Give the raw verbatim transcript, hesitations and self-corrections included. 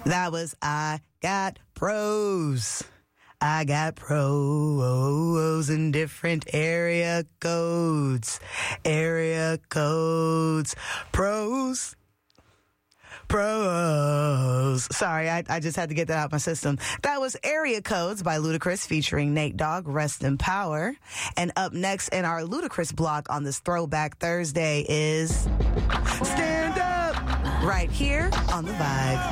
That was I Got Pros. I got pros in different area codes. Area codes. Pros. Pros. Sorry, I, I just had to get that out of my system. That was Area Codes by Ludacris featuring Nate Dogg, Rest in Power. And up next in our Ludacris block on this Throwback Thursday is Stand Up, right here on The Vibe.